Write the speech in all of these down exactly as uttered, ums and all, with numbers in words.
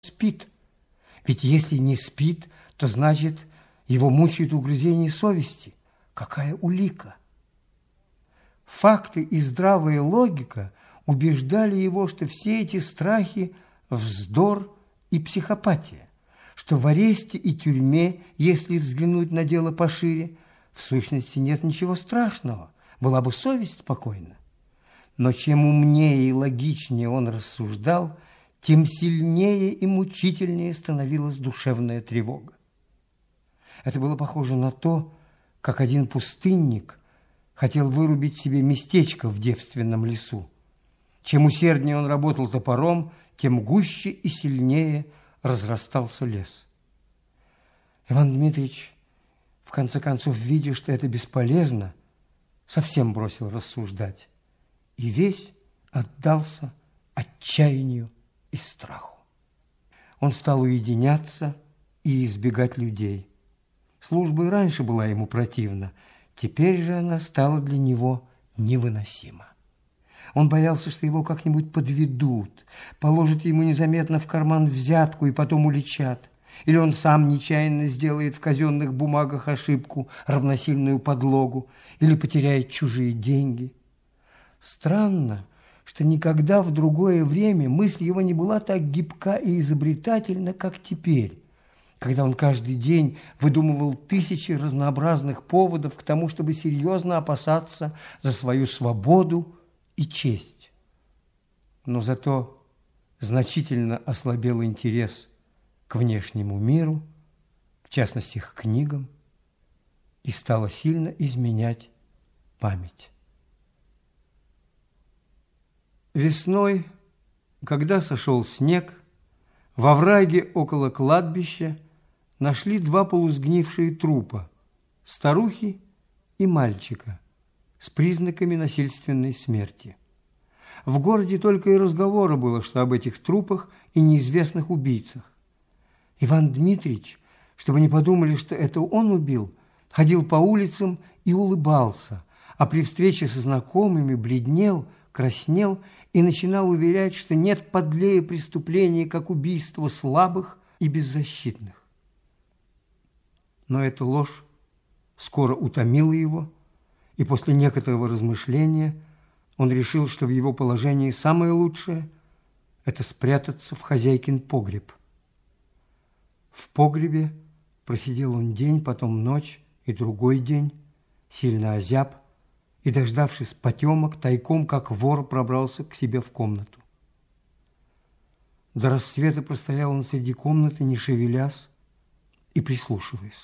спит. Ведь если не спит, то значит, его мучает угрызение совести. Какая улика? Факты и здравая логика убеждали его, что все эти страхи – вздор и психопатия, что в аресте и тюрьме, если взглянуть на дело пошире, в сущности нет ничего страшного, была бы совесть спокойна. Но чем умнее и логичнее он рассуждал, тем сильнее и мучительнее становилась душевная тревога. Это было похоже на то, как один пустынник хотел вырубить себе местечко в девственном лесу. Чем усерднее он работал топором, тем гуще и сильнее разрастался лес. Иван Дмитриевич, в конце концов, видя, что это бесполезно, совсем бросил рассуждать и весь отдался отчаянию и страху. Он стал уединяться и избегать людей. Служба и раньше была ему противна, теперь же она стала для него невыносима. Он боялся, что его как-нибудь подведут, положат ему незаметно в карман взятку и потом уличат. Или он сам нечаянно сделает в казенных бумагах ошибку, равносильную подлогу, или потеряет чужие деньги. Странно, что никогда в другое время мысль его не была так гибка и изобретательна, как теперь, когда он каждый день выдумывал тысячи разнообразных поводов к тому, чтобы серьезно опасаться за свою свободу и честь. Но зато значительно ослабел интерес к внешнему миру, в частности, к книгам, и стало сильно изменять память. Весной, когда сошел снег, во враге около кладбища нашли два полусгнившие трупа – старухи и мальчика с признаками насильственной смерти. В городе только и разговора было, что об этих трупах и неизвестных убийцах. Иван Дмитриевич, чтобы не подумали, что это он убил, ходил по улицам и улыбался, а при встрече со знакомыми бледнел, краснел и начинал уверять, что нет подлее преступления, как убийство слабых и беззащитных. Но эта ложь скоро утомила его, и после некоторого размышления он решил, что в его положении самое лучшее – это спрятаться в хозяйкин погреб. В погребе просидел он день, потом ночь и другой день, сильно озяб, и, дождавшись потемок, тайком, как вор, пробрался к себе в комнату. До рассвета простоял он среди комнаты, не шевелясь и прислушиваясь.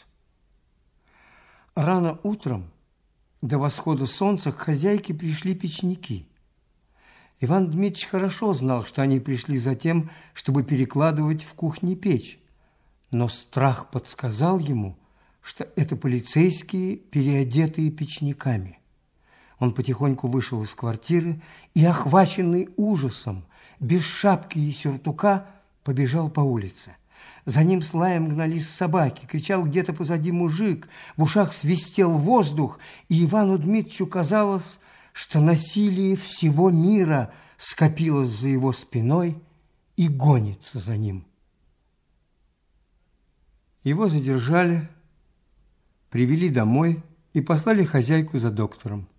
Рано утром, до восхода солнца, к хозяйке пришли печники. Иван Дмитриевич хорошо знал, что они пришли за тем, чтобы перекладывать в кухне печь, но страх подсказал ему, что это полицейские, переодетые печниками. Он потихоньку вышел из квартиры и, охваченный ужасом, без шапки и сюртука, побежал по улице. За ним с лаем гнались собаки, кричал где-то позади мужик, в ушах свистел воздух, и Ивану Дмитричу казалось, что насилие всего мира скопилось за его спиной и гонится за ним. Его задержали, привели домой и послали хозяйку за доктором.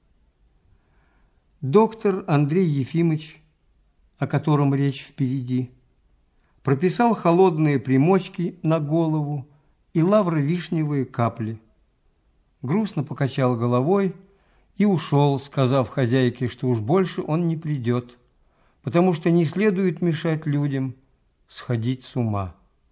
Доктор Андрей Ефимович, о котором речь впереди, прописал холодные примочки на голову и лавровишневые капли. Грустно покачал головой и ушел, сказав хозяйке, что уж больше он не придет, потому что не следует мешать людям сходить с ума.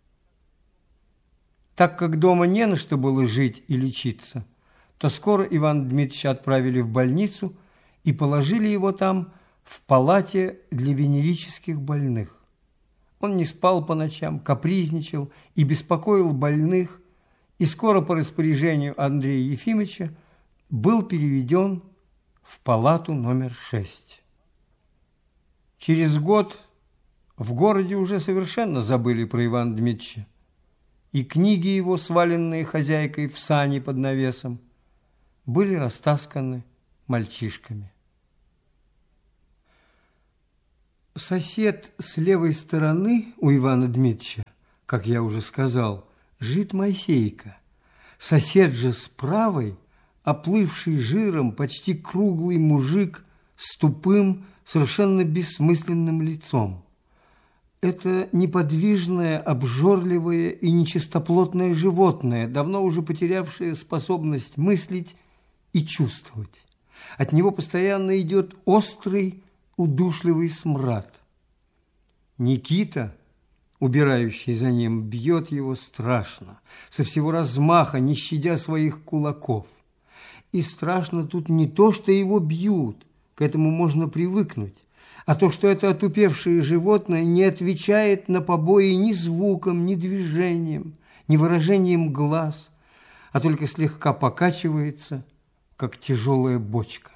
Так как дома не на что было жить и лечиться, то скоро Ивана Дмитриевича отправили в больницу и положили его там в палате для венерических больных. Он не спал по ночам, капризничал и беспокоил больных, и скоро по распоряжению Андрея Ефимовича был переведен в палату номер шесть. Через год в городе уже совершенно забыли про Ивана Дмитрича, и книги его, сваленные хозяйкой в сани под навесом, были растасканы мальчишками. Сосед с левой стороны у Ивана Дмитрича, как я уже сказал, жит Моисейка. Сосед же с правой, оплывший жиром, почти круглый мужик с тупым, совершенно бессмысленным лицом. Это неподвижное, обжорливое и нечистоплотное животное, давно уже потерявшее способность мыслить и чувствовать. От него постоянно идет острый, удушливый смрад. Никита, убирающий за ним, бьет его страшно, со всего размаха, не щадя своих кулаков. И страшно тут не то, что его бьют, к этому можно привыкнуть, а то, что это отупевшее животное не отвечает на побои ни звуком, ни движением, ни выражением глаз, а только слегка покачивается, как тяжелая бочка.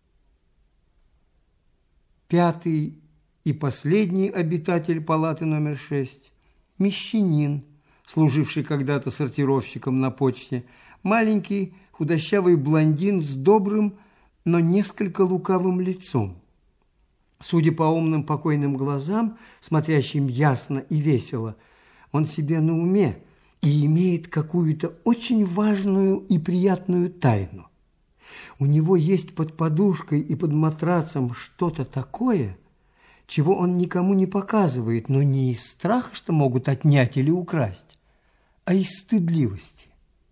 Пятый и последний обитатель палаты номер шесть – мещанин, служивший когда-то сортировщиком на почте, маленький худощавый блондин с добрым, но несколько лукавым лицом. Судя по умным покойным глазам, смотрящим ясно и весело, он себе на уме и имеет какую-то очень важную и приятную тайну. У него есть под подушкой и под матрацем что-то такое, чего он никому не показывает, но не из страха, что могут отнять или украсть, а из стыдливости.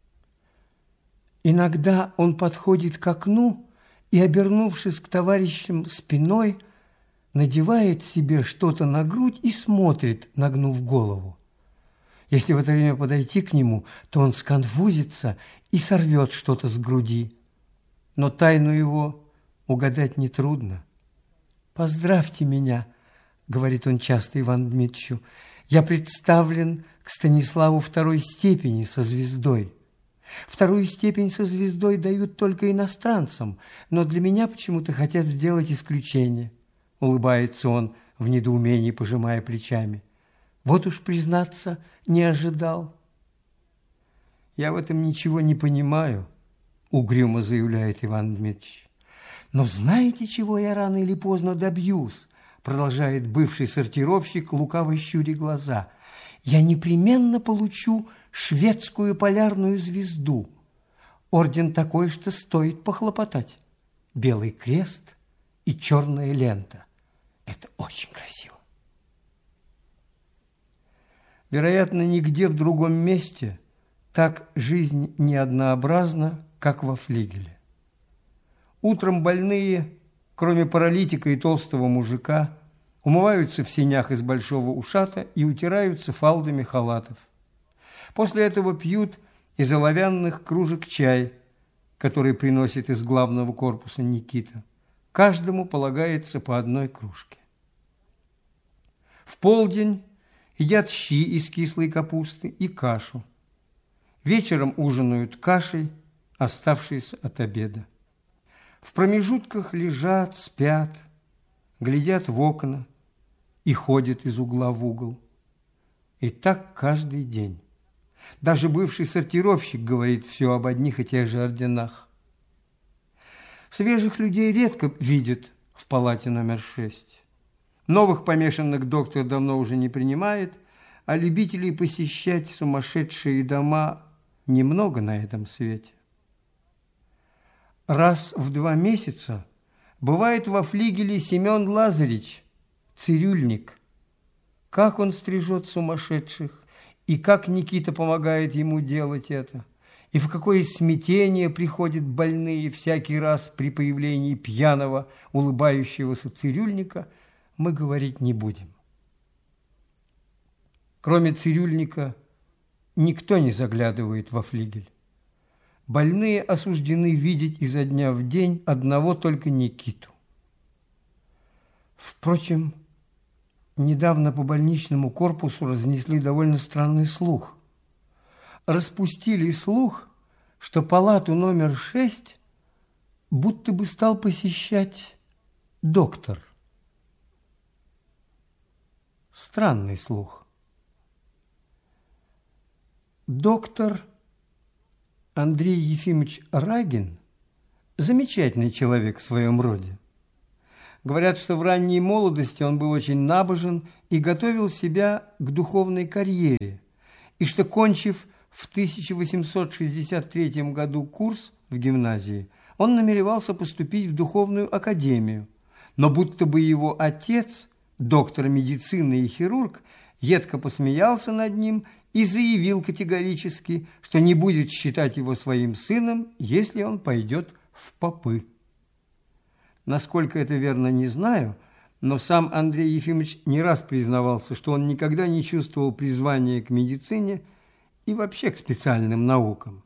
Иногда он подходит к окну и, обернувшись к товарищам спиной, надевает себе что-то на грудь и смотрит, нагнув голову. Если в это время подойти к нему, то он сконфузится и сорвет что-то с груди. Но тайну его угадать нетрудно. «Поздравьте меня», — говорит он часто Ивану Дмитричу, «я представлен к Станиславу второй степени со звездой. Вторую степень со звездой дают только иностранцам, но для меня почему-то хотят сделать исключение». Улыбается он в недоумении, пожимая плечами. «Вот уж, признаться, не ожидал». «Я в этом ничего не понимаю», — угрюмо заявляет Иван Дмитрич. «Но знаете, чего я рано или поздно добьюсь?» — продолжает бывший сортировщик, лукаво щуря глаза. «Я непременно получу шведскую полярную звезду. Орден такой, что стоит похлопотать. Белый крест и черная лента. Это очень красиво». Вероятно, нигде в другом месте так жизнь не однообразна, как во флигеле. Утром больные, кроме паралитика и толстого мужика, умываются в сенях из большого ушата и утираются фалдами халатов. После этого пьют из оловянных кружек чай, который приносит из главного корпуса Никита. Каждому полагается по одной кружке. В полдень едят щи из кислой капусты и кашу. Вечером ужинают кашей, оставшейся от обеда. В промежутках лежат, спят, глядят в окна и ходят из угла в угол. И так каждый день. Даже бывший сортировщик говорит все об одних и тех же орденах. Свежих людей редко видят в палате номер шесть. Новых помешанных доктор давно уже не принимает, а любителей посещать сумасшедшие дома немного на этом свете. Раз в два месяца бывает во флигеле Семен Лазаревич, цирюльник. Как он стрижет сумасшедших, и как Никита помогает ему делать это, и в какое смятение приходят больные всякий раз при появлении пьяного, улыбающегося цирюльника, мы говорить не будем. Кроме цирюльника, никто не заглядывает во флигель. Больные осуждены видеть изо дня в день одного только Никиту. Впрочем, недавно по больничному корпусу разнесли довольно странный слух. Распустили слух, что палату номер шесть будто бы стал посещать доктор. Странный слух. Доктор Андрей Ефимович Рагин – замечательный человек в своем роде. Говорят, что в ранней молодости он был очень набожен и готовил себя к духовной карьере, и что, кончив в тысяча восемьсот шестьдесят третьем году курс в гимназии, он намеревался поступить в духовную академию, но будто бы его отец, доктор медицины и хирург, едко посмеялся над ним и заявил категорически, что не будет считать его своим сыном, если он пойдет в попы. Насколько это верно, не знаю, но сам Андрей Ефимович не раз признавался, что он никогда не чувствовал призвания к медицине и вообще к специальным наукам.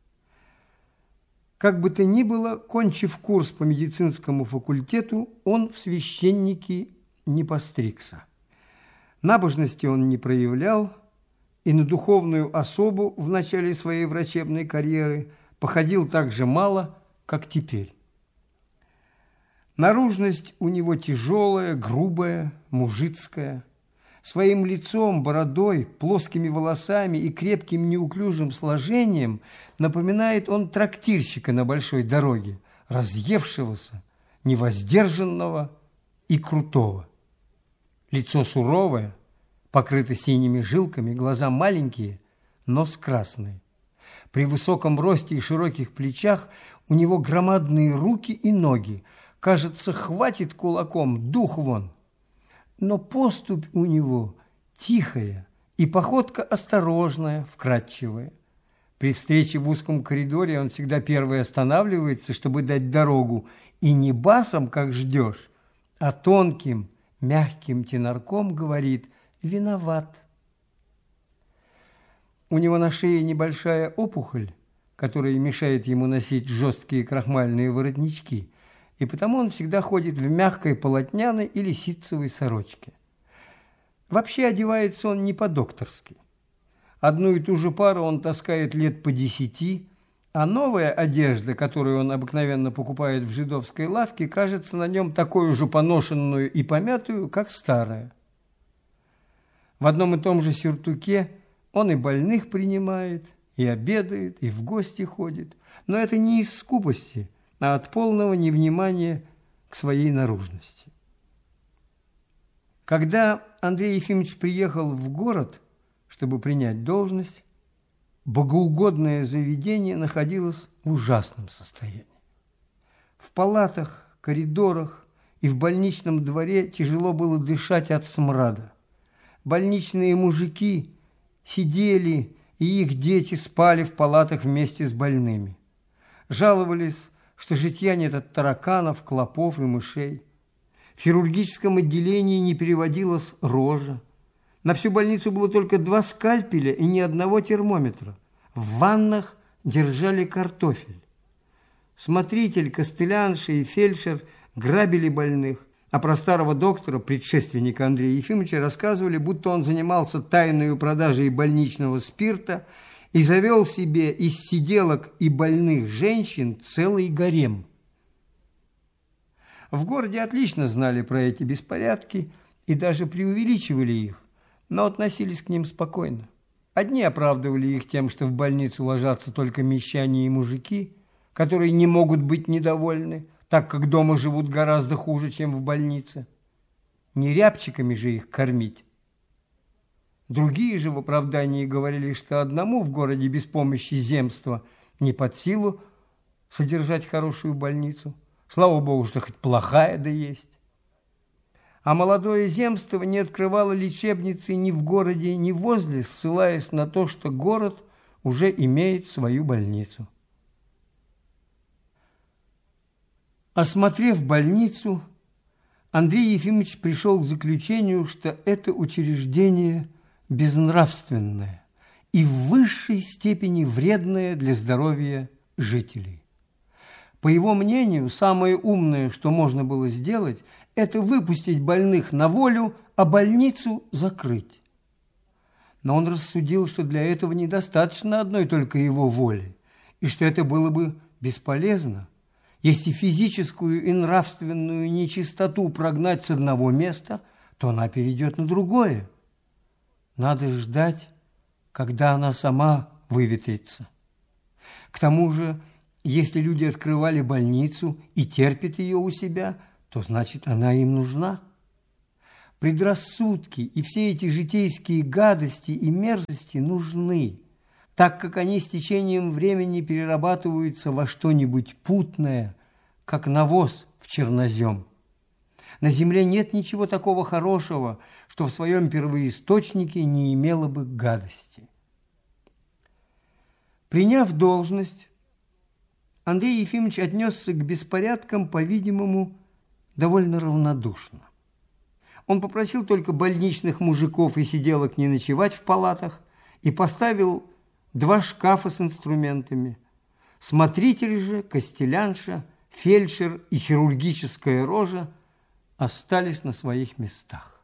Как бы то ни было, кончив курс по медицинскому факультету, он в священники не постригся. Набожности он не проявлял, и на духовную особу в начале своей врачебной карьеры походил так же мало, как теперь. Наружность у него тяжелая, грубая, мужицкая. Своим лицом, бородой, плоскими волосами и крепким неуклюжим сложением напоминает он трактирщика на большой дороге, разъевшегося, невоздержанного и крутого. Лицо суровое, покрыто синими жилками, глаза маленькие, нос красный. При высоком росте и широких плечах у него громадные руки и ноги. Кажется, хватит кулаком, дух вон. Но поступь у него тихая и походка осторожная, вкрадчивая. При встрече в узком коридоре он всегда первый останавливается, чтобы дать дорогу, и не басом, как ждешь, а тонким, мягким тенорком говорит «виноват». У него на шее небольшая опухоль, которая мешает ему носить жесткие крахмальные воротнички, и потому он всегда ходит в мягкой полотняной или ситцевой сорочке. Вообще одевается он не по-докторски. Одну и ту же пару он таскает лет по десяти, а новая одежда, которую он обыкновенно покупает в жидовской лавке, кажется на нем такой же поношенную и помятую, как старая. В одном и том же сюртуке он и больных принимает, и обедает, и в гости ходит, но это не из скупости, а от полного невнимания к своей наружности. Когда Андрей Ефимович приехал в город, чтобы принять должность, богоугодное заведение находилось в ужасном состоянии. В палатах, коридорах и в больничном дворе тяжело было дышать от смрада. Больничные мужики сидели, и их дети спали в палатах вместе с больными. Жаловались, что житья нет от тараканов, клопов и мышей. В хирургическом отделении не переводилась рожа. На всю больницу было только два скальпеля и ни одного термометра. В ваннах держали картофель. Смотритель, костылянша и фельдшер грабили больных, а про старого доктора, предшественника Андрея Ефимовича, рассказывали, будто он занимался тайной продажей больничного спирта и завел себе из сиделок и больных женщин целый гарем. В городе отлично знали про эти беспорядки и даже преувеличивали их, но относились к ним спокойно. Одни оправдывали их тем, что в больницу ложатся только мещане и мужики, которые не могут быть недовольны, так как дома живут гораздо хуже, чем в больнице. Не рябчиками же их кормить. Другие же в оправдании говорили, что одному в городе без помощи земства не под силу содержать хорошую больницу. Слава Богу, что хоть плохая да есть. А молодое земство не открывало лечебницы ни в городе, ни возле, ссылаясь на то, что город уже имеет свою больницу. Осмотрев больницу, Андрей Ефимович пришел к заключению, что это учреждение безнравственное и в высшей степени вредное для здоровья жителей. По его мнению, самое умное, что можно было сделать, это выпустить больных на волю, а больницу закрыть. Но он рассудил, что для этого недостаточно одной только его воли, и что это было бы бесполезно. Если физическую и нравственную нечистоту прогнать с одного места, то она перейдет на другое. Надо ждать, когда она сама выветрится. К тому же, если люди открывали больницу и терпят ее у себя, то значит, она им нужна. Предрассудки и все эти житейские гадости и мерзости нужны, так как они с течением времени перерабатываются во что-нибудь путное, как навоз в чернозем. На земле нет ничего такого хорошего, что в своем первоисточнике не имело бы гадости. Приняв должность, Андрей Ефимович отнесся к беспорядкам, по-видимому, довольно равнодушно. Он попросил только больничных мужиков и сиделок не ночевать в палатах и поставил два шкафа с инструментами. Смотритель же, костелянша, фельдшер и хирургическая рожа остались на своих местах.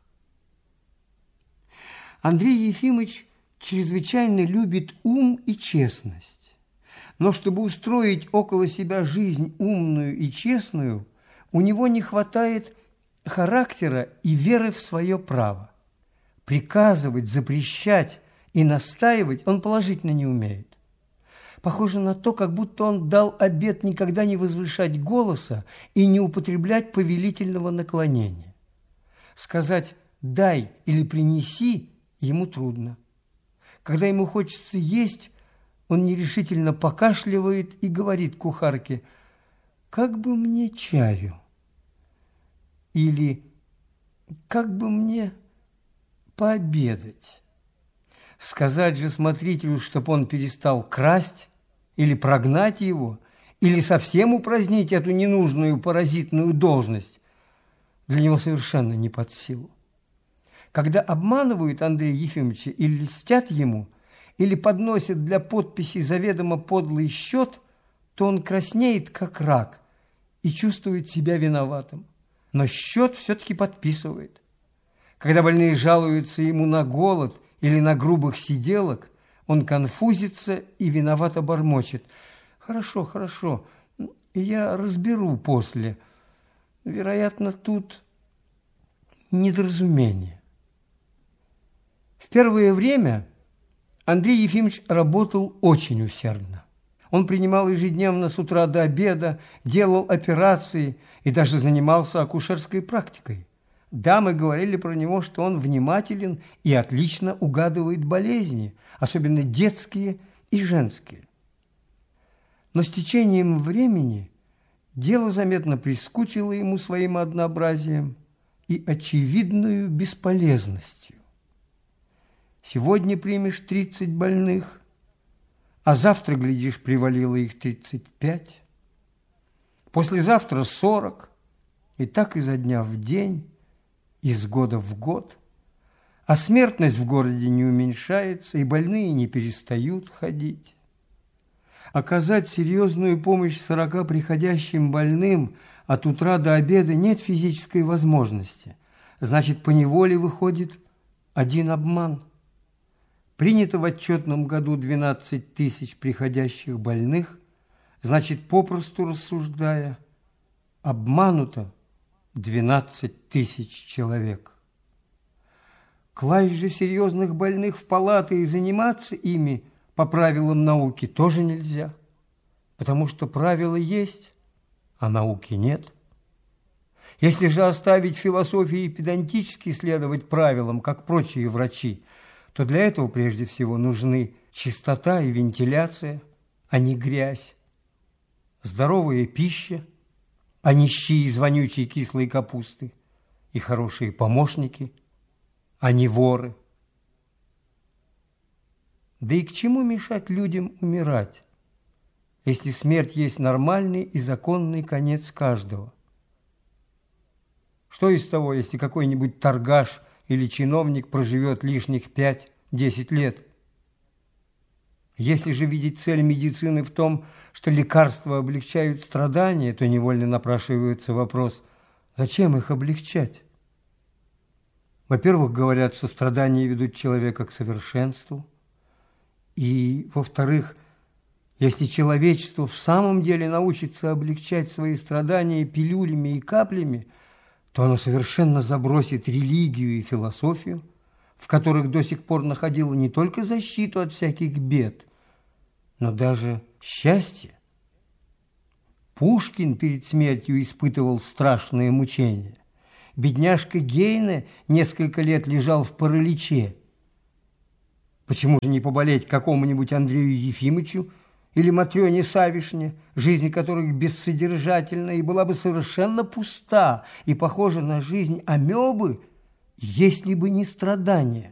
Андрей Ефимович чрезвычайно любит ум и честность, но чтобы устроить около себя жизнь умную и честную, у него не хватает характера и веры в свое право. Приказывать, запрещать и настаивать он положительно не умеет. Похоже на то, как будто он дал обет никогда не возвышать голоса и не употреблять повелительного наклонения. Сказать «дай» или «принеси» ему трудно. Когда ему хочется есть, он нерешительно покашливает и говорит кухарке «как бы мне чаю?» или «как бы мне пообедать?» Сказать же смотрителю, чтобы он перестал красть, или прогнать его, или совсем упразднить эту ненужную паразитную должность, для него совершенно не под силу. Когда обманывают Андрея Ефимовича или льстят ему, или подносят для подписи заведомо подлый счет, то он краснеет, как рак, и чувствует себя виноватым. Но счет все-таки подписывает. Когда больные жалуются ему на голод или на грубых сиделок, он конфузится и виновато бормочет. «Хорошо, хорошо, я разберу после. Вероятно, тут недоразумение». В первое время Андрей Ефимович работал очень усердно. Он принимал ежедневно с утра до обеда, делал операции и даже занимался акушерской практикой. Дамы говорили про него, что он внимателен и отлично угадывает болезни, особенно детские и женские. Но с течением времени дело заметно прискучило ему своим однообразием и очевидную бесполезностью. Сегодня примешь тридцать больных, а завтра, глядишь, привалило их тридцать пять. Послезавтра сорок, и так изо дня в день, из года в год. А смертность в городе не уменьшается, и больные не перестают ходить. Оказать серьезную помощь сорока приходящим больным от утра до обеда нет физической возможности. Значит, поневоле выходит один обман. Принято в отчетном году двенадцать тысяч приходящих больных, значит, попросту рассуждая, обмануто двенадцать тысяч человек. Класть же серьезных больных в палаты и заниматься ими по правилам науки тоже нельзя, потому что правила есть, а науки нет. Если же оставить философии и педантически следовать правилам, как прочие врачи, то для этого прежде всего нужны чистота и вентиляция, а не грязь, здоровая пища, а не щи из вонючей кислой капусты, и хорошие помощники, а не воры. Да и к чему мешать людям умирать, если смерть есть нормальный и законный конец каждого? Что из того, если какой-нибудь торгаш или чиновник проживет лишних пять-десять лет? Если же видеть цель медицины в том, что лекарства облегчают страдания, то невольно напрашивается вопрос, зачем их облегчать? Во-первых, говорят, что страдания ведут человека к совершенству. И, во-вторых, если человечество в самом деле научится облегчать свои страдания пилюлями и каплями, то оно совершенно забросит религию и философию, в которых до сих пор находило не только защиту от всяких бед, но даже счастье. Пушкин перед смертью испытывал страшные мучения. Бедняжка Гейне несколько лет лежал в параличе. Почему же не поболеть какому-нибудь Андрею Ефимовичу или Матрёне Савишне, жизнь которых бессодержательна и была бы совершенно пуста и похожа на жизнь амебы, если бы не страдания?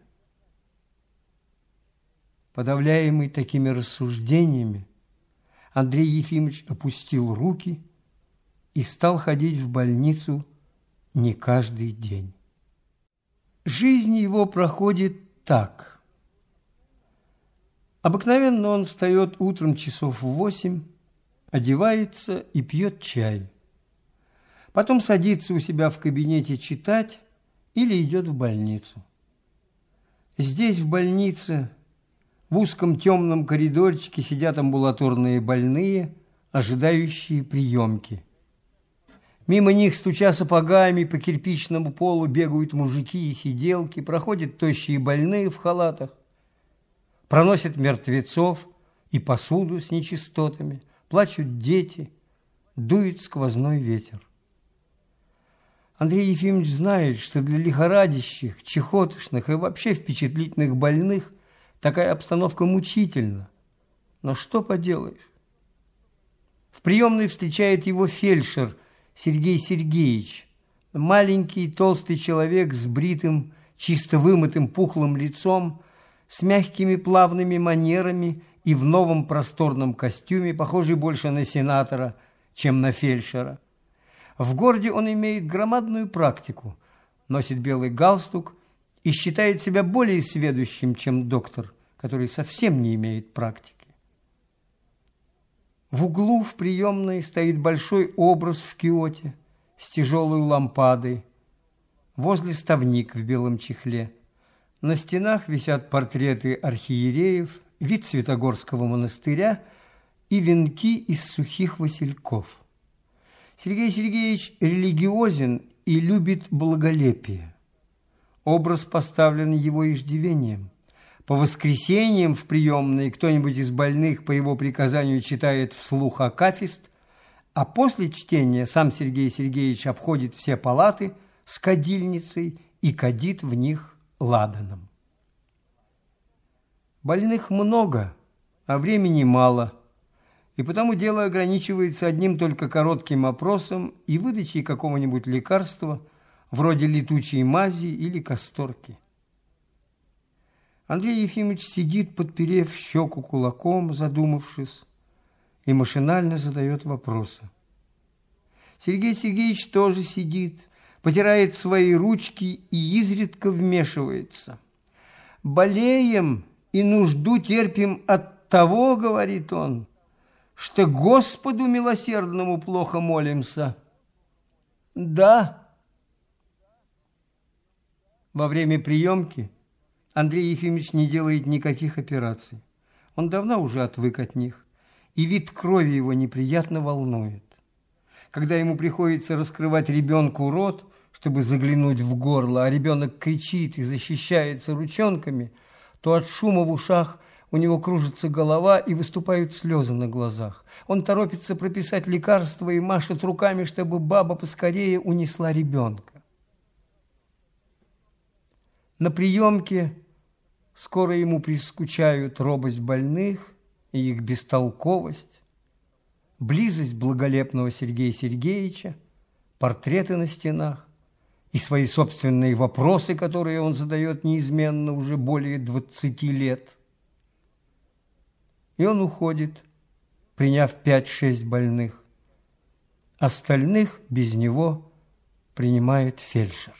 Подавляемый такими рассуждениями, Андрей Ефимович опустил руки и стал ходить в больницу не каждый день. Жизнь его проходит так. Обыкновенно он встает утром часов в восемь, одевается и пьет чай. Потом садится у себя в кабинете читать или идет в больницу. Здесь, в больнице, в узком темном коридорчике сидят амбулаторные больные, ожидающие приемки. Мимо них, стуча сапогами, по кирпичному полу бегают мужики и сиделки, проходят тощие больные в халатах, проносят мертвецов и посуду с нечистотами, плачут дети, дует сквозной ветер. Андрей Ефимович знает, что для лихорадящих, чехотошных и вообще впечатлительных больных такая обстановка мучительна. Но что поделаешь? В приемной встречает его фельдшер Сергей Сергеевич, маленький толстый человек с бритым, чисто вымытым пухлым лицом, с мягкими плавными манерами и в новом просторном костюме, похожий больше на сенатора, чем на фельдшера. В городе он имеет громадную практику, носит белый галстук и считает себя более сведущим, чем доктор, который совсем не имеет практики. В углу в приемной стоит большой образ в киоте с тяжелой лампадой, возле ставник в белом чехле. На стенах висят портреты архиереев, вид Святогорского монастыря и венки из сухих васильков. Сергей Сергеевич религиозен и любит благолепие. Образ поставлен его иждивением. По воскресеньям в приемной кто-нибудь из больных по его приказанию читает вслух акафист, а после чтения сам Сергей Сергеевич обходит все палаты с кадильницей и кадит в них ладаном. Больных много, а времени мало, и потому дело ограничивается одним только коротким опросом и выдачей какого-нибудь лекарства, вроде летучей мази или касторки. Андрей Ефимович сидит, подперев щеку кулаком, задумавшись, и машинально задает вопросы. Сергей Сергеевич тоже сидит, потирает свои ручки и изредка вмешивается. «Болеем и нужду терпим от того, — говорит он, — что Господу милосердному плохо молимся». «Да». Во время приемки Андрей Ефимович не делает никаких операций. Он давно уже отвык от них, и вид крови его неприятно волнует. Когда ему приходится раскрывать ребенку рот, чтобы заглянуть в горло, а ребенок кричит и защищается ручонками, то от шума в ушах у него кружится голова и выступают слезы на глазах. Он торопится прописать лекарства и машет руками, чтобы баба поскорее унесла ребенка. На приемке скоро ему прискучают робость больных и их бестолковость, близость благолепного Сергея Сергеевича, портреты на стенах и свои собственные вопросы, которые он задает неизменно уже более двадцати лет. И он уходит, приняв пять-шесть больных. Остальных без него принимает фельдшер.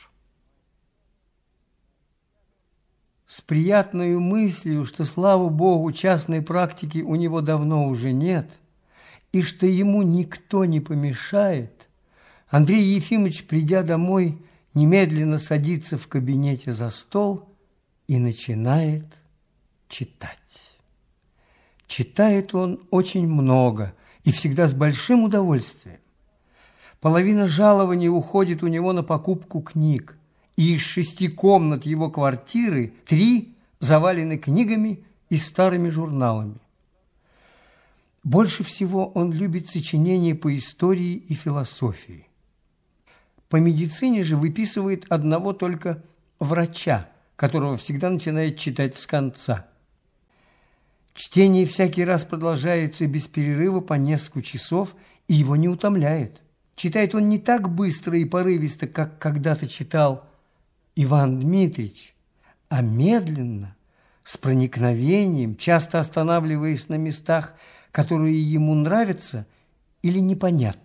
С приятной мыслью, что, слава Богу, частной практики у него давно уже нет, и что ему никто не помешает, Андрей Ефимович, придя домой, немедленно садится в кабинете за стол и начинает читать. Читает он очень много и всегда с большим удовольствием. Половина жалования уходит у него на покупку книг, и из шести комнат его квартиры три завалены книгами и старыми журналами. Больше всего он любит сочинения по истории и философии. По медицине же выписывает одного только врача, которого всегда начинает читать с конца. Чтение всякий раз продолжается без перерыва по несколько часов, и его не утомляет. Читает он не так быстро и порывисто, как когда-то читал Иван Дмитриевич, а медленно, с проникновением, часто останавливаясь на местах, которые ему нравятся или непонятны.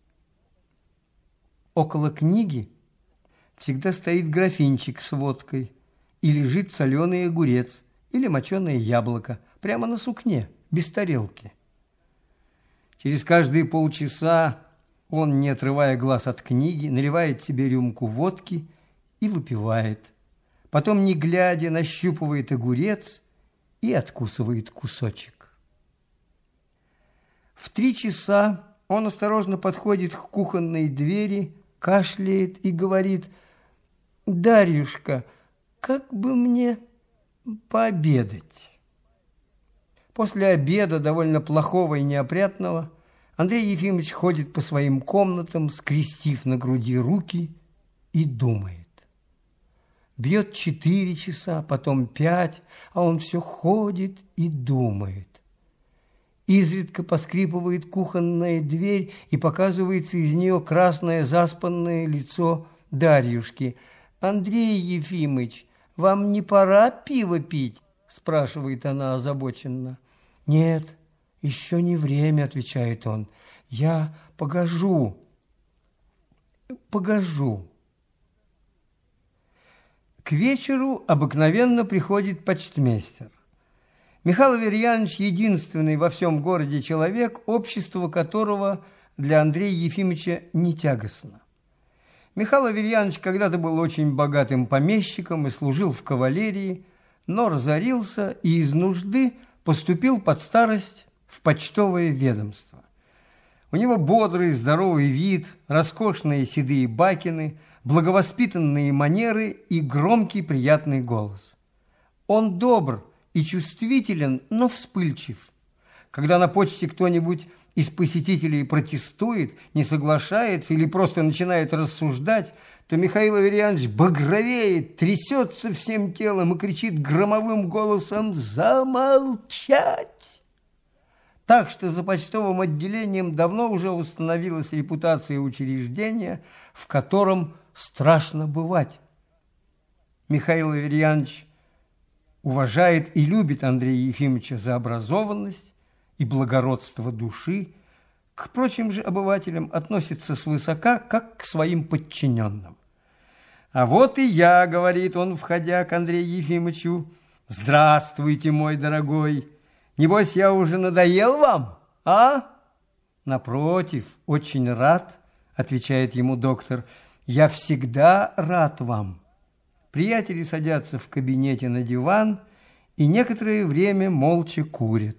Около книги всегда стоит графинчик с водкой, и лежит соленый огурец или моченое яблоко прямо на сукне, без тарелки. Через каждые полчаса он, не отрывая глаз от книги, наливает себе рюмку водки и выпивает. Потом, не глядя, нащупывает огурец и откусывает кусочек. В три часа он осторожно подходит к кухонной двери, кашляет и говорит: «Дарьюшка, как бы мне пообедать?» После обеда, довольно плохого и неопрятного, Андрей Ефимович ходит по своим комнатам, скрестив на груди руки, и думает. Бьет четыре часа, потом пять, а он все ходит и думает. Изредка поскрипывает кухонная дверь, и показывается из нее красное заспанное лицо Дарьюшки. «Андрей Ефимович, вам не пора пиво пить?» – спрашивает она озабоченно. «Нет, еще не время», – отвечает он. «Я погожу, погожу». К вечеру обыкновенно приходит почтмейстер. Михаил Аверьянович – единственный во всем городе человек, общество которого для Андрея Ефимовича не тягостно. Михаил Аверьянович когда-то был очень богатым помещиком и служил в кавалерии, но разорился и из нужды поступил под старость в почтовое ведомство. У него бодрый, здоровый вид, роскошные седые бакины, благовоспитанные манеры и громкий приятный голос. Он добр и чувствителен, но вспыльчив. Когда на почте кто-нибудь из посетителей протестует, не соглашается или просто начинает рассуждать, то Михаил Аверьянович багровеет, трясется всем телом и кричит громовым голосом: «Замолчать!» Так что за почтовым отделением давно уже установилась репутация учреждения, в котором страшно бывать. Михаил Аверьянович уважает и любит Андрея Ефимовича за образованность и благородство души, к прочим же обывателям относится свысока, как к своим подчиненным. «А вот и я», — говорит он, входя к Андрею Ефимовичу, — «здравствуйте, мой дорогой. Небось, я уже надоел вам, а?» «Напротив, очень рад», — отвечает ему доктор, — «я всегда рад вам». Приятели садятся в кабинете на диван и некоторое время молча курят.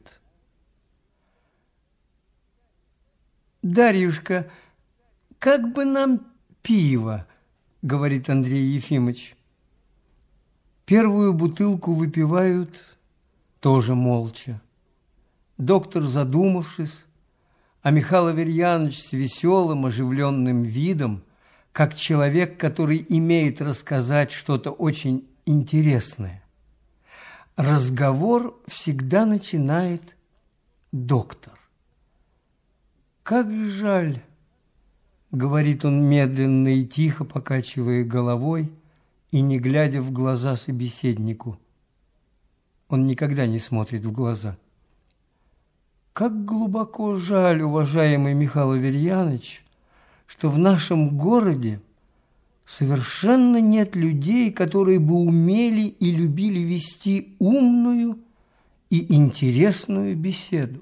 «Дарьюшка, как бы нам пиво?» – говорит Андрей Ефимович. Первую бутылку выпивают тоже молча. Доктор, задумавшись, а Михаил Аверьянович с веселым, оживленным видом, как человек, который имеет рассказать что-то очень интересное. Разговор всегда начинает доктор. «Как жаль», — говорит он медленно и тихо, покачивая головой и не глядя в глаза собеседнику. Он никогда не смотрит в глаза. «Как глубоко жаль, уважаемый Михаил Аверьянович, что в нашем городе совершенно нет людей, которые бы умели и любили вести умную и интересную беседу.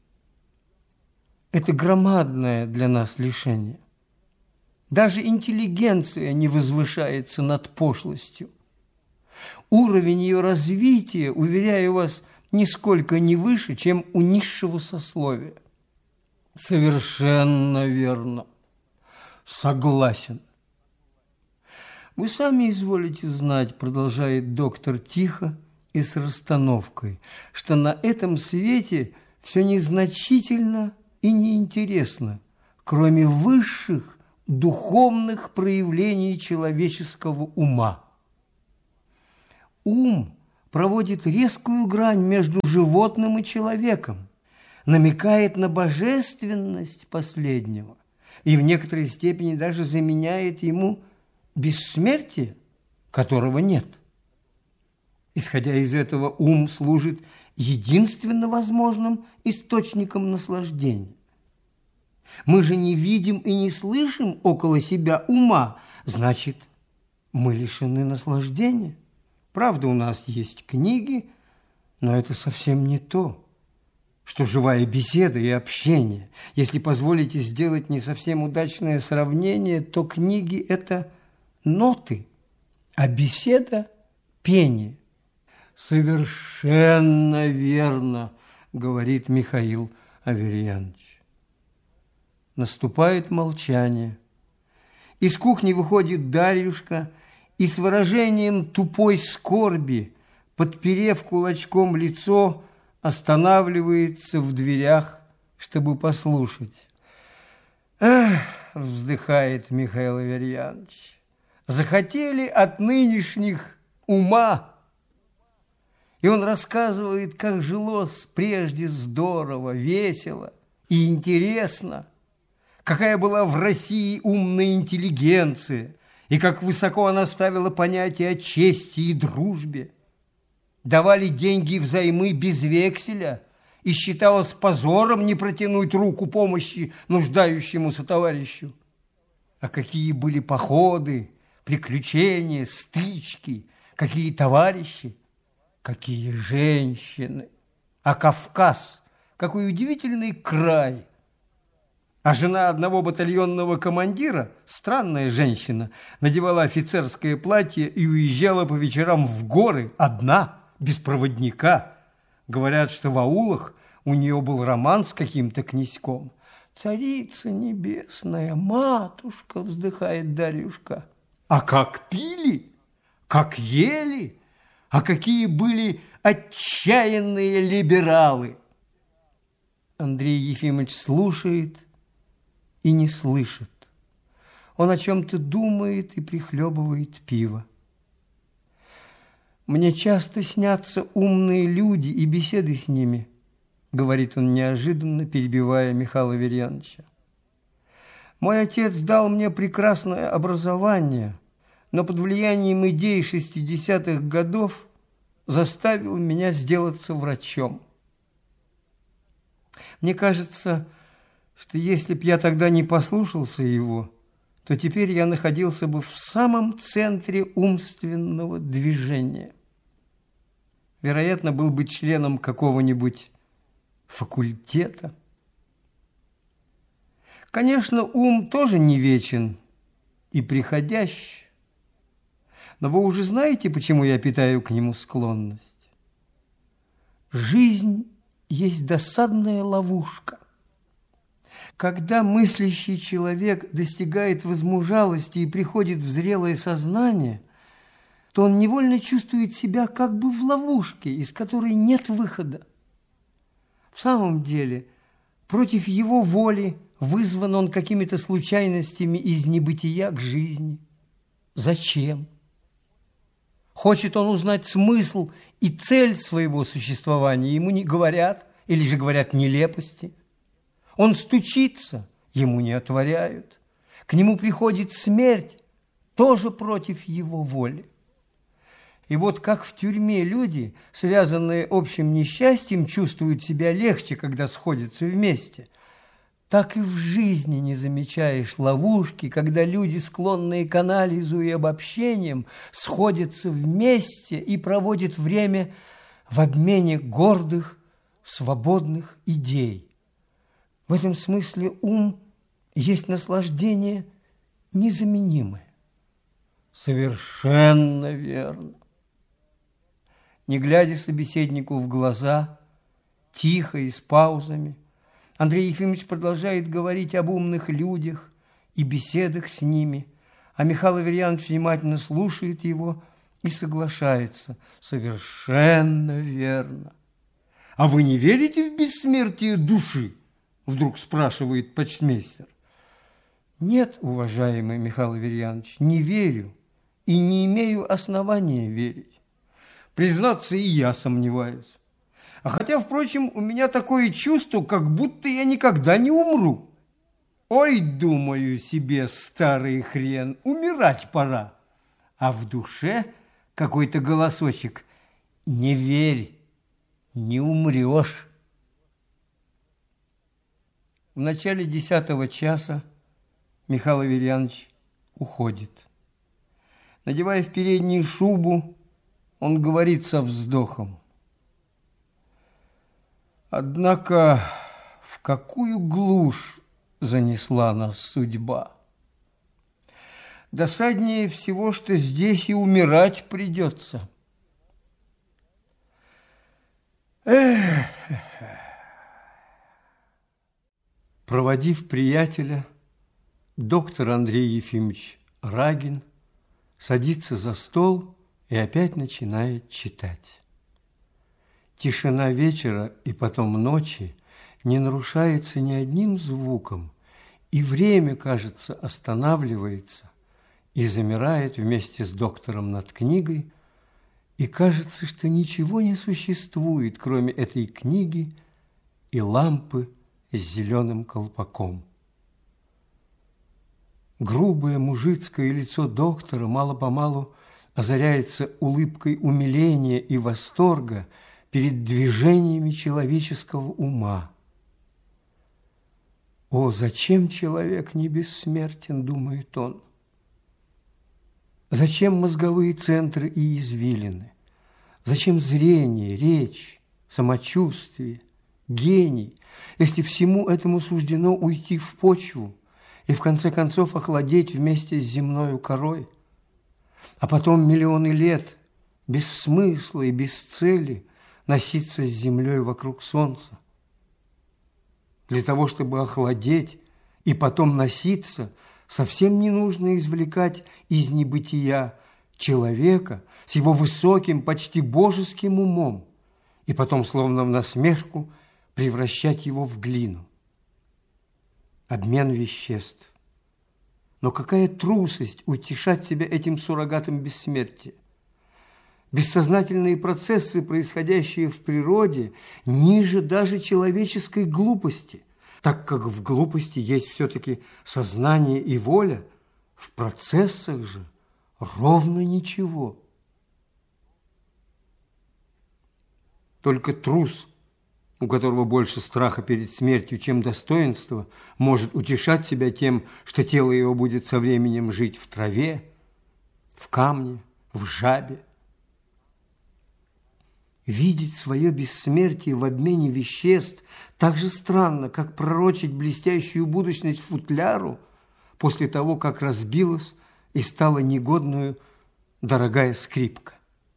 Это громадное для нас лишение. Даже интеллигенция не возвышается над пошлостью. Уровень ее развития, уверяю вас, нисколько не выше, чем у низшего сословия». «Совершенно верно. Согласен». «Вы сами изволите знать, — продолжает доктор тихо и с расстановкой, — что на этом свете все незначительно и неинтересно, кроме высших духовных проявлений человеческого ума. Ум проводит резкую грань между животным и человеком, намекает на божественность последнего и в некоторой степени даже заменяет ему бессмертие, которого нет. Исходя из этого, ум служит единственно возможным источником наслаждения. Мы же не видим и не слышим около себя ума, значит, мы лишены наслаждения. Правда, у нас есть книги, но это совсем не то, что живая беседа и общение. Если позволите сделать не совсем удачное сравнение, то книги – это ноты, а беседа – пение. Совершенно верно, говорит Михаил Аверьянович. Наступает молчание. Из кухни выходит Дарьюшка и с выражением тупой скорби, подперев кулачком лицо, останавливается в дверях, чтобы послушать. «Эх!» – вздыхает Михаил Аверьянович. «Захотели от нынешних ума!» И он рассказывает, как жилось прежде здорово, весело и интересно, какая была в России умная интеллигенция, и как высоко она ставила понятие о чести и дружбе. Давали деньги взаймы без векселя, и считалось позором не протянуть руку помощи нуждающемуся товарищу. А какие были походы, приключения, стычки, какие товарищи, какие женщины. А Кавказ, какой удивительный край. А жена одного батальонного командира, странная женщина, надевала офицерское платье и уезжала по вечерам в горы одна, без проводника. Говорят, что в аулах у нее был роман с каким-то князьком. «Царица небесная, матушка!» – вздыхает Дарьюшка. А как пили, как ели, а какие были отчаянные либералы! Андрей Ефимович слушает и не слышит. Он о чем-то думает и прихлебывает пиво. «Мне часто снятся умные люди и беседы с ними», говорит он неожиданно, перебивая Михаила Аверьяновича. «Мой отец дал мне прекрасное образование, но под влиянием идей шестидесятых годов заставил меня сделаться врачом. Мне кажется, что если б я тогда не послушался его, то теперь я находился бы в самом центре умственного движения. Вероятно, был бы членом какого-нибудь факультета. Конечно, ум тоже не вечен и приходящий, но вы уже знаете, почему я питаю к нему склонность. Жизнь есть досадная ловушка. Когда мыслящий человек достигает возмужалости и приходит в зрелое сознание, то он невольно чувствует себя как бы в ловушке, из которой нет выхода. В самом деле, против его воли вызван он какими-то случайностями из небытия к жизни. Зачем? Хочет он узнать смысл и цель своего существования, ему не говорят, или же говорят нелепости. Он стучится, ему не отворяют. К нему приходит смерть, тоже против его воли. И вот как в тюрьме люди, связанные общим несчастьем, чувствуют себя легче, когда сходятся вместе, так и в жизни не замечаешь ловушки, когда люди, склонные к анализу и обобщениям, сходятся вместе и проводят время в обмене гордых, свободных идей. В этом смысле ум есть наслаждение незаменимое. Совершенно верно. Не глядя собеседнику в глаза, тихо и с паузами, Андрей Ефимович продолжает говорить об умных людях и беседах с ними, а Михаил Аверьянович внимательно слушает его и соглашается. Совершенно верно. А вы не верите в бессмертие души? Вдруг спрашивает почтмейстер. Нет, уважаемый Михаил Аверьянович, не верю и не имею основания верить. Признаться, и я сомневаюсь. А хотя, впрочем, у меня такое чувство, как будто я никогда не умру. Ой, думаю себе, старый хрен, умирать пора. А в душе какой-то голосочек: не верь, не умрешь. В начале десятого часа Михаил Аверьянович уходит. Надевая в переднюю шубу, он говорит со вздохом: однако в какую глушь занесла нас судьба? Досаднее всего, что здесь и умирать придется. Эх! Проводив приятеля, доктор Андрей Ефимович Рагин садится за стол и опять начинает читать. Тишина вечера и потом ночи не нарушается ни одним звуком, и время, кажется, останавливается и замирает вместе с доктором над книгой, и кажется, что ничего не существует, кроме этой книги и лампы с зеленым колпаком. Грубое мужицкое лицо доктора мало-помалу озаряется улыбкой умиления и восторга перед движениями человеческого ума. «О, зачем человек не бессмертен?» – думает он. Зачем мозговые центры и извилины? Зачем зрение, речь, самочувствие, гений, если всему этому суждено уйти в почву и в конце концов охладеть вместе с земною корой? А потом миллионы лет без смысла и без цели носиться с землей вокруг солнца. Для того, чтобы охладеть и потом носиться, совсем не нужно извлекать из небытия человека с его высоким, почти божеским умом и потом, словно в насмешку, превращать его в глину. Обмен веществ. Но какая трусость утешать себя этим суррогатом бессмертия. Бессознательные процессы, происходящие в природе, ниже даже человеческой глупости. Так как в глупости есть все-таки сознание и воля, в процессах же ровно ничего. Только трус, у которого больше страха перед смертью, чем достоинства, может утешать себя тем, что тело его будет со временем жить в траве, в камне, в жабе. Видеть свое бессмертие в обмене веществ так же странно, как пророчить блестящую будущность футляру после того, как разбилась и стала негодную дорогая скрипка.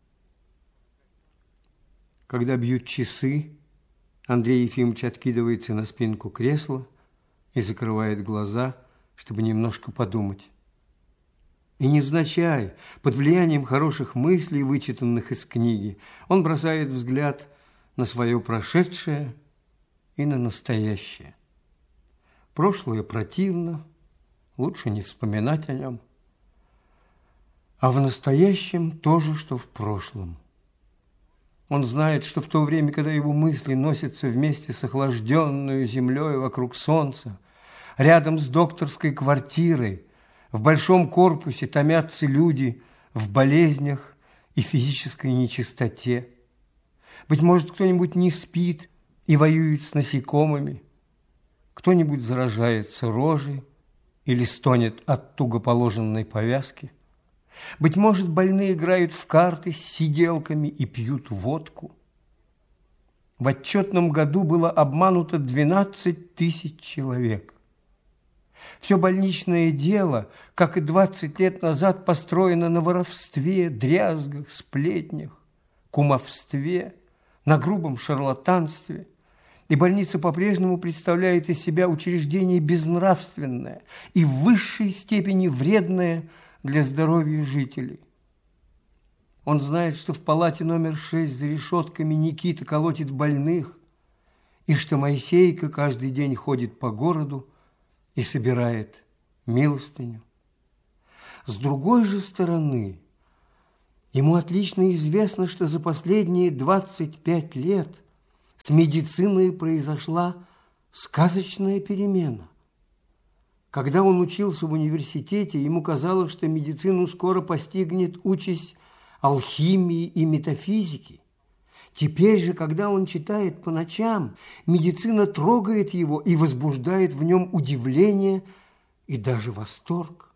Когда бьют часы, Андрей Ефимович откидывается на спинку кресла и закрывает глаза, чтобы немножко подумать. И невзначай, под влиянием хороших мыслей, вычитанных из книги, он бросает взгляд на свое прошедшее и на настоящее. Прошлое противно, лучше не вспоминать о нем. А в настоящем то же, что в прошлом. Он знает, что в то время, когда его мысли носятся вместе с охлажденной землей вокруг солнца, рядом с докторской квартирой, в большом корпусе томятся люди в болезнях и физической нечистоте. Быть может, кто-нибудь не спит и воюет с насекомыми, кто-нибудь заражается рожей или стонет от туго положенной повязки. Быть может, больные играют в карты с сиделками и пьют водку. В отчетном году было обмануто двенадцать тысяч человек. Все больничное дело, как и двадцать лет назад, построено на воровстве, дрязгах, сплетнях, кумовстве, на грубом шарлатанстве. И больница по-прежнему представляет из себя учреждение безнравственное и в высшей степени вредное для здоровья жителей. Он знает, что в палате номер шесть за решетками Никита колотит больных, и что Моисейка каждый день ходит по городу и собирает милостыню. С другой же стороны, ему отлично известно, что за последние двадцать пять лет с медициной произошла сказочная перемена. Когда он учился в университете, ему казалось, что медицину скоро постигнет участь алхимии и метафизики. Теперь же, когда он читает по ночам, медицина трогает его и возбуждает в нем удивление и даже восторг.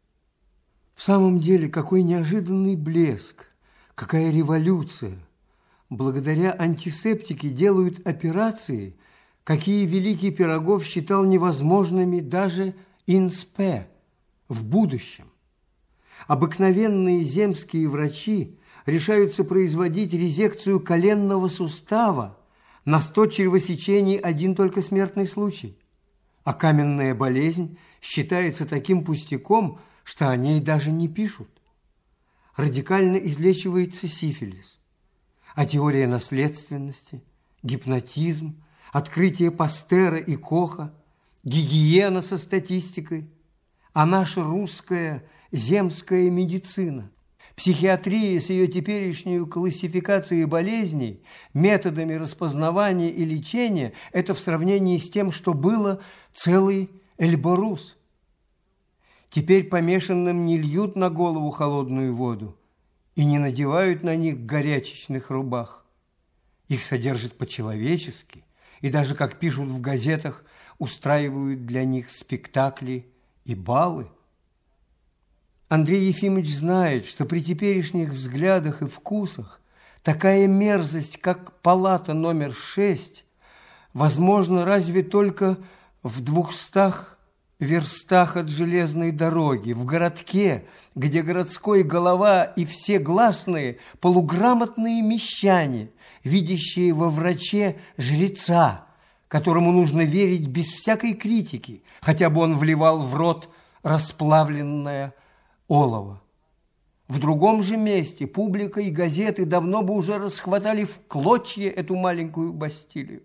В самом деле, какой неожиданный блеск, какая революция! Благодаря антисептике делают операции, какие великий Пирогов считал невозможными даже инспе, в будущем. Обыкновенные земские врачи решаются производить резекцию коленного сустава, на сто чревосечений один только смертный случай. А каменная болезнь считается таким пустяком, что о ней даже не пишут. Радикально излечивается сифилис. А теория наследственности, гипнотизм, открытие Пастера и Коха, гигиена со статистикой, а наша русская земская медицина, психиатрия с ее теперешней классификацией болезней, методами распознавания и лечения – это в сравнении с тем, что было, целый Эльборус. Теперь помешанным не льют на голову холодную воду и не надевают на них горячечных рубах. Их содержат по-человечески и даже, как пишут в газетах, устраивают для них спектакли и балы. Андрей Ефимович знает, что при теперешних взглядах и вкусах такая мерзость, как палата номер шесть, возможно разве только в двухстах верстах от железной дороги, в городке, где городской голова и все гласные полуграмотные мещане, видящие во враче жреца, которому нужно верить без всякой критики, хотя бы он вливал в рот расплавленное олово. В другом же месте публика и газеты давно бы уже расхватали в клочья эту маленькую Бастилию.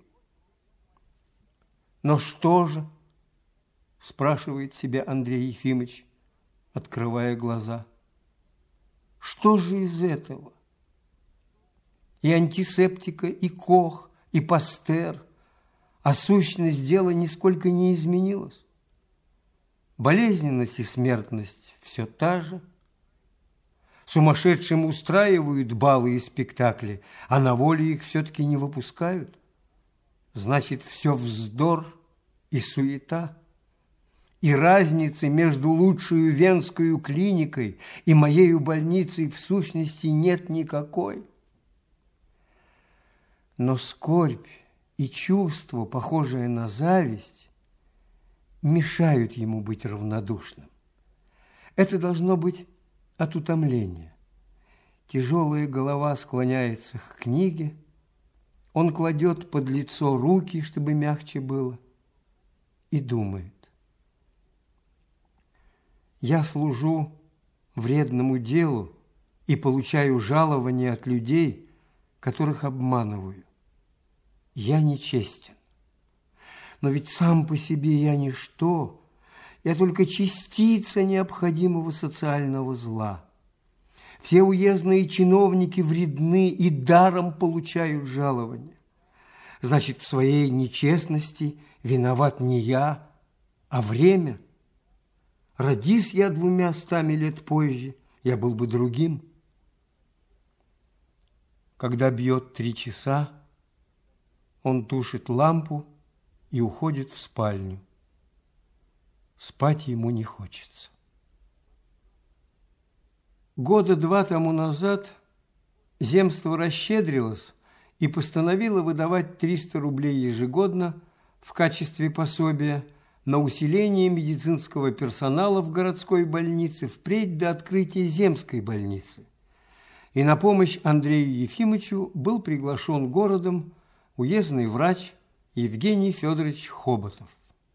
Но что же, спрашивает себя Андрей Ефимович, открывая глаза, что же из этого? И антисептика, и Кох, и Пастер, а сущность дела нисколько не изменилась. Болезненность и смертность все та же. Сумасшедшим устраивают балы и спектакли, а на волю их все-таки не выпускают. Значит, все вздор и суета. И разницы между лучшей венской клиникой и моею больницей в сущности нет никакой. Но скорбь и чувство, похожее на зависть, мешают ему быть равнодушным. Это должно быть от утомления. Тяжелая голова склоняется к книге, он кладет под лицо руки, чтобы мягче было, и думает. Я служу вредному делу и получаю жалование от людей, которых обманываю. Я нечестен. Но ведь сам по себе я ничто, я только частица необходимого социального зла. Все уездные чиновники вредны и даром получают жалование. Значит, в своей нечестности виноват не я, а время. Родись я двумя стами лет позже, я был бы другим. Когда бьет три часа, он тушит лампу и уходит в спальню. Спать ему не хочется. Года два тому назад земство расщедрилось и постановило выдавать триста рублей ежегодно в качестве пособия на усиление медицинского персонала в городской больнице впредь до открытия земской больницы. И на помощь Андрею Ефимовичу был приглашен городом уездный врач Евгений Федорович Хоботов.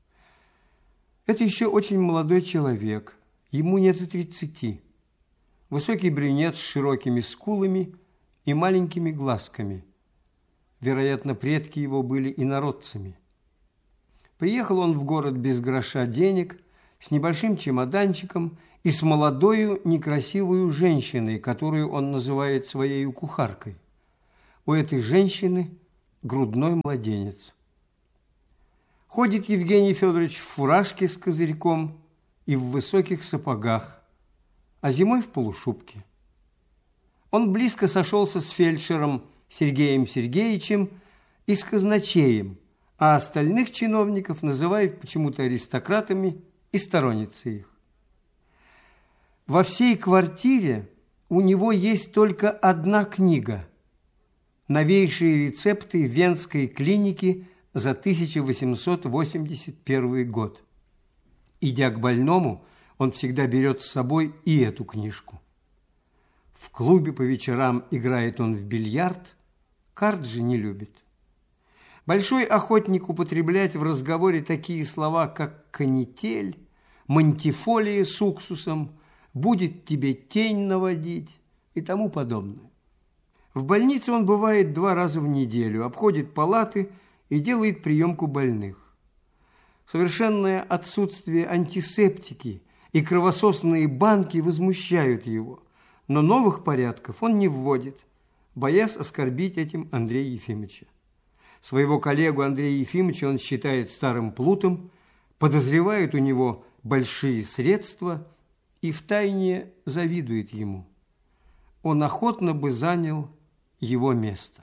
Это еще очень молодой человек, ему нет и тридцати. Высокий брюнет с широкими скулами и маленькими глазками. Вероятно, предки его были инородцами. Приехал он в город без гроша денег, с небольшим чемоданчиком и с молодою некрасивую женщиной, которую он называет своей кухаркой. У этой женщины грудной младенец. Ходит Евгений Федорович в фуражке с козырьком и в высоких сапогах, а зимой в полушубке. Он близко сошелся с фельдшером Сергеем Сергеевичем и с казначеем, а остальных чиновников называет почему-то аристократами и сторонницей их. Во всей квартире у него есть только одна книга «Новейшие рецепты Венской клиники за тысяча восемьсот восемьдесят первый год». Идя к больному, он всегда берет с собой и эту книжку. В клубе по вечерам играет он в бильярд, карт же не любит. Большой охотник употреблять в разговоре такие слова, как канитель, мантифолия с уксусом, будет тебе тень наводить и тому подобное. В больнице он бывает два раза в неделю, обходит палаты и делает приемку больных. Совершенное отсутствие антисептики и кровососные банки возмущают его, но новых порядков он не вводит, боясь оскорбить этим Андрея Ефимовича. Своего коллегу Андрея Ефимовича он считает старым плутом, подозревает у него большие средства и втайне завидует ему. Он охотно бы занял его место.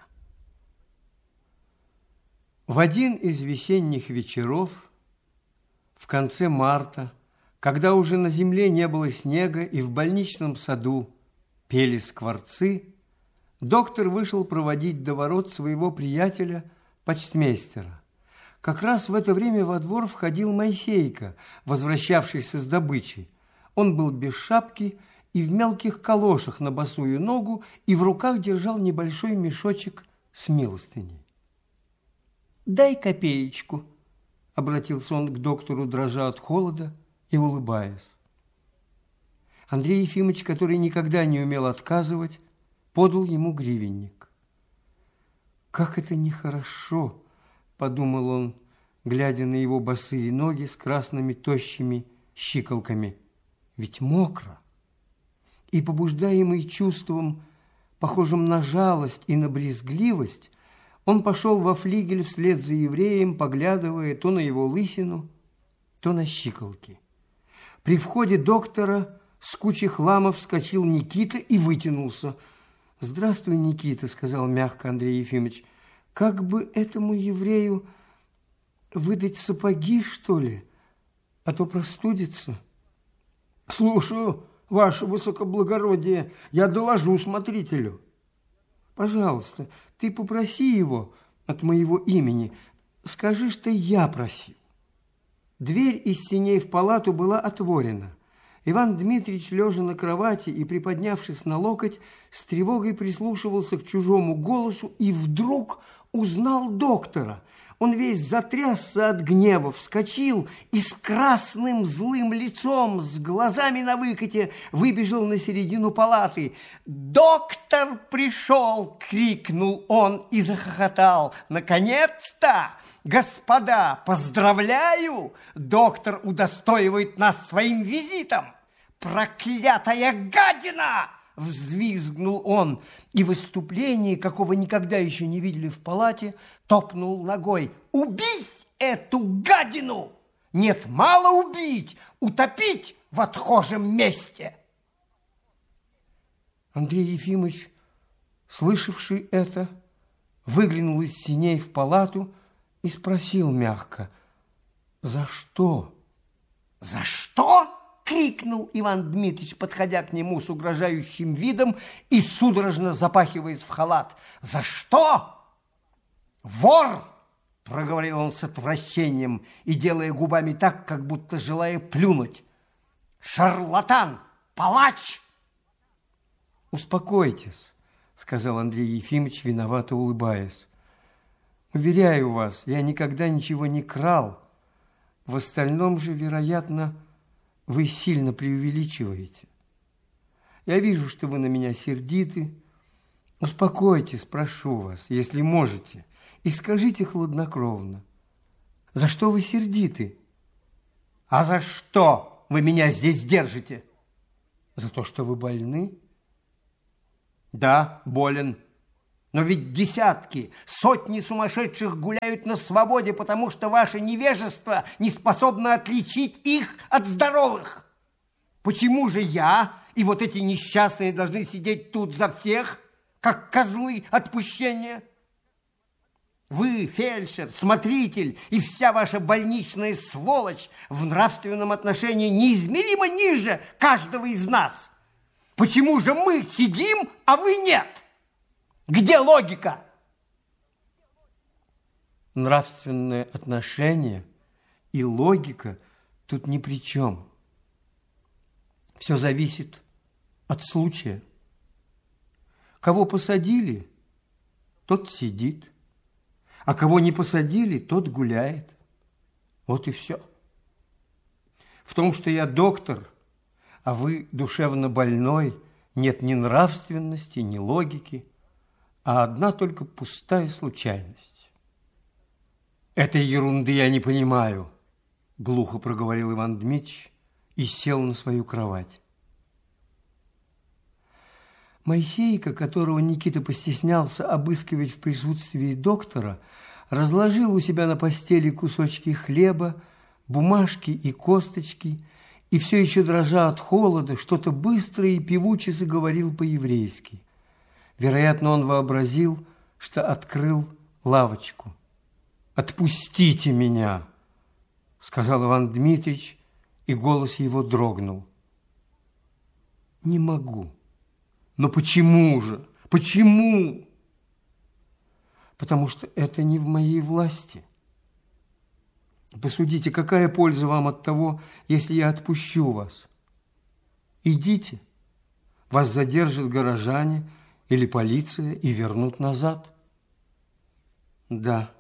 В один из весенних вечеров, в конце марта, когда уже на земле не было снега и в больничном саду пели скворцы, доктор вышел проводить до ворот своего приятеля, почтмейстера. Как раз в это время во двор входил Моисейка, возвращавшийся с добычей. Он был без шапки и в мелких калошах на босую ногу и в руках держал небольшой мешочек с милостыней. «Дай копеечку», — обратился он к доктору, дрожа от холода и улыбаясь. Андрей Ефимович, который никогда не умел отказывать, подал ему гривенник. «Как это нехорошо!» – подумал он, глядя на его босые ноги с красными тощими щиколками. «Ведь мокро!» И, побуждаемый чувством, похожим на жалость и на брезгливость, он пошел во флигель вслед за евреем, поглядывая то на его лысину, то на щиколки. При входе доктора с кучей хлама вскочил Никита и вытянулся. «Здравствуй, Никита», — сказал мягко Андрей Ефимович. «Как бы этому еврею выдать сапоги, что ли? А то простудится». «Слушаю, ваше высокоблагородие, я доложу смотрителю». «Пожалуйста, ты попроси его от моего имени. Скажи, что я просил». Дверь из сеней в палату была отворена. Иван Дмитриевич, лежа на кровати и приподнявшись на локоть, с тревогой прислушивался к чужому голосу и вдруг узнал доктора. Он весь затрясся от гнева, вскочил и с красным злым лицом, с глазами на выкате, выбежал на середину палаты. «Доктор пришел!» — крикнул он и захохотал. «Наконец-то! Господа, поздравляю! Доктор удостоивает нас своим визитом! Проклятая гадина!» Взвизгнул он и в выступлении, какого никогда еще не видели в палате, топнул ногой. «Убить эту гадину! Нет, мало убить, утопить в отхожем месте!» Андрей Ефимович, слышавший это, выглянул из сеней в палату и спросил мягко: «За что?» «За что?» — крикнул Иван Дмитрич, подходя к нему с угрожающим видом и судорожно запахиваясь в халат. «За что?» «Вор!» — проговорил он с отвращением и делая губами так, как будто желая плюнуть. «Шарлатан! Палач!» «Успокойтесь», — сказал Андрей Ефимович, виновато улыбаясь. «Уверяю вас, я никогда ничего не крал. В остальном же, вероятно, вы сильно преувеличиваете. Я вижу, что вы на меня сердиты. Успокойтесь, прошу вас, если можете, и скажите хладнокровно, за что вы сердиты? А за что вы меня здесь держите? За то, что вы больны? Да, болен. Но ведь десятки, сотни сумасшедших гуляют на свободе, потому что ваше невежество не способно отличить их от здоровых. Почему же я и вот эти несчастные должны сидеть тут за всех, как козлы отпущения? Вы, фельдшер, смотритель и вся ваша больничная сволочь в нравственном отношении неизмеримо ниже каждого из нас. Почему же мы сидим, а вы нет? Где логика? Нравственное отношение и логика тут ни при чем. Все зависит от случая. Кого посадили, тот сидит, а кого не посадили, тот гуляет. Вот и все. В том, что я доктор, а вы душевно больной, нет ни нравственности, ни логики, а одна только пустая случайность. Этой ерунды я не понимаю, глухо проговорил Иван Дмитрич и сел на свою кровать. Моисейка, которого Никита постеснялся обыскивать в присутствии доктора, разложил у себя на постели кусочки хлеба, бумажки и косточки, и все еще дрожа от холода, что-то быстро и певуче заговорил по-еврейски. Вероятно, он вообразил, что открыл лавочку. «Отпустите меня!» – сказал Иван Дмитрич, и голос его дрогнул. «Не могу». «Но почему же? Почему?» «Потому что это не в моей власти. Посудите, какая польза вам от того, если я отпущу вас? Идите, вас задержат горожане или полиция и вернут назад». «Да,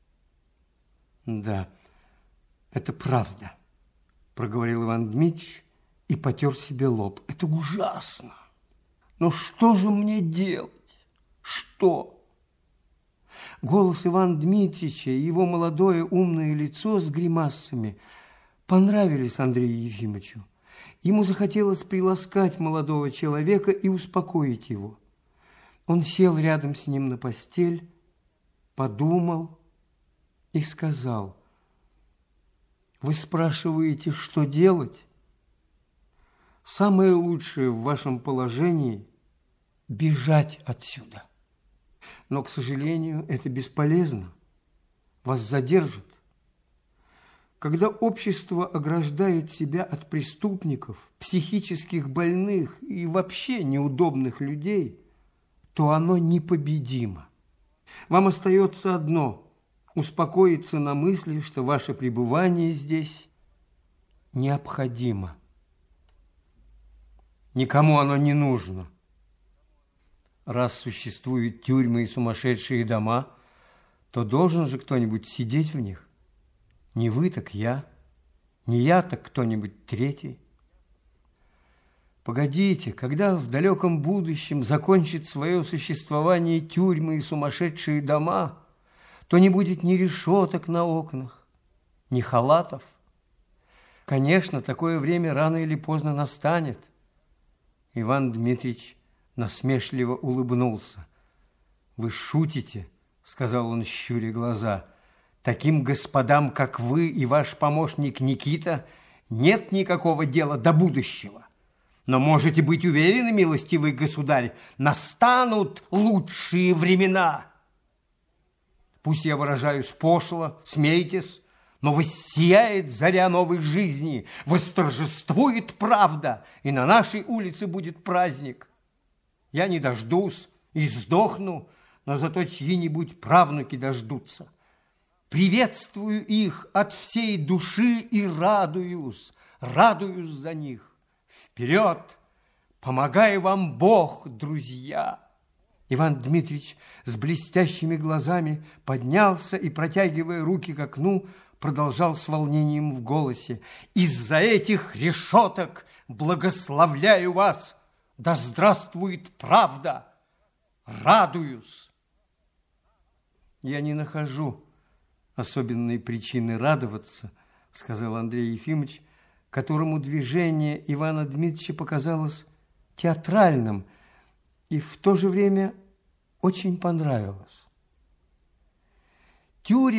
да, это правда», – проговорил Иван Дмитрич и потер себе лоб. «Это ужасно. Но что же мне делать? Что?» Голос Ивана Дмитрича и его молодое умное лицо с гримасами понравились Андрею Ефимовичу. Ему захотелось приласкать молодого человека и успокоить его. Он сел рядом с ним на постель, подумал и сказал: «Вы спрашиваете, что делать? Самое лучшее в вашем положении – бежать отсюда. Но, к сожалению, это бесполезно. Вас задержат. Когда общество ограждает себя от преступников, психических больных и вообще неудобных людей, то оно непобедимо. Вам остается одно – успокоиться на мысли, что ваше пребывание здесь необходимо. Никому оно не нужно. Раз существуют тюрьмы и сумасшедшие дома, то должен же кто-нибудь сидеть в них. Не вы, так я, не я, так кто-нибудь третий. Погодите, когда в далеком будущем закончит свое существование тюрьмы и сумасшедшие дома, то не будет ни решеток на окнах, ни халатов. Конечно, такое время рано или поздно настанет. Иван Дмитрич насмешливо улыбнулся. «Вы шутите?» – сказал он, щуря глаза. «Таким господам, как вы и ваш помощник Никита, нет никакого дела до будущего. Но можете быть уверены, милостивый государь, настанут лучшие времена. Пусть я выражаюсь пошло, смейтесь, но воссияет заря новой жизни, восторжествует правда, и на нашей улице будет праздник. Я не дождусь и сдохну, но зато чьи-нибудь правнуки дождутся. Приветствую их от всей души и радуюсь, радуюсь за них. Вперед! Помогай вам Бог, друзья!» Иван Дмитрич с блестящими глазами поднялся и, протягивая руки к окну, продолжал с волнением в голосе: «Из-за этих решеток благословляю вас, Да здравствует правда! Радуюсь! Я не нахожу особенной причины радоваться, сказал Андрей Ефимович, которому движение Ивана Дмитрича показалось театральным и в то же время очень понравилось. Тюрин